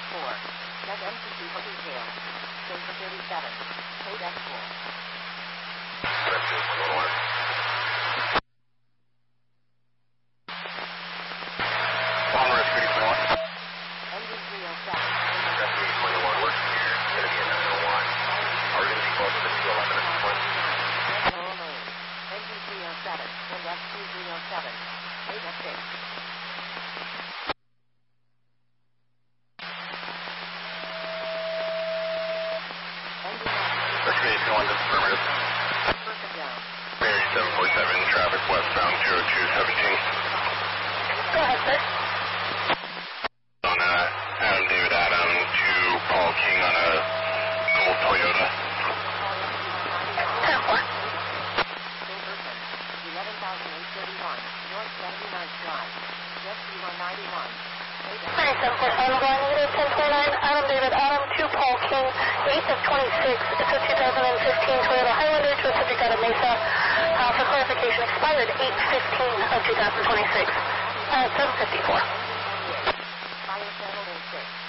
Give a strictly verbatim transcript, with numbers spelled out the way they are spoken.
four. Check M C C for details. Stay for thirty-seven. Code X four. On rescue twenty-one. Engine three oh seven. Rescue twenty-one, we're here. It's going to be a nine oh one. Are we going to be close to the two eleven at this point? Engine three oh seven. And F two three oh seven. eight F six. Rescue twenty-one, this is affirmative. Person down. Mary seven forty-seven, traffic westbound two oh two seventeen. Go ahead, sir. On uh, Adam David Adam to Paul King on a gold Toyota. ten four. Same person. eleven thousand eight thirty-one. North seventy-ninth Drive. Jet C one ninety-one. nine seven four seven, going negative ten twenty-nine, Adam David Adam to Paul King, eighth of twenty-six. It's a two thousand fifteen Toyota Highlander to a subject out of Mesa. Uh, for clarification, expired eight fifteen of two thousand twenty-six. Uh, seven fifty-four. Fire channel in six.